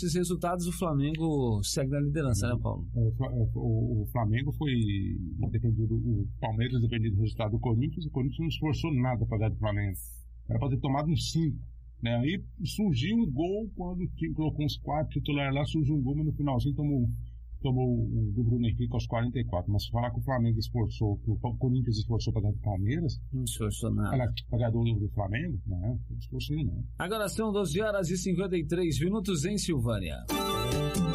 esses resultados, o Flamengo segue na liderança, né, Paulo? O Flamengo foi dependido, o Palmeiras dependia do resultado do Corinthians, e o Corinthians não esforçou nada para dar do Flamengo. Era para ter tomado uns 5. Né? Aí surgiu um gol, quando o time colocou uns 4 titulares lá, surgiu um gol, mas no finalzinho tomou o do Bruno Henrique aos 44. Mas se falar que o Flamengo esforçou, que o Corinthians esforçou para ganhar do Palmeiras, não esforçou nada. Para ganhar do Flamengo, não esforçou não. Agora são 12 horas e 53 minutos em Silvânia.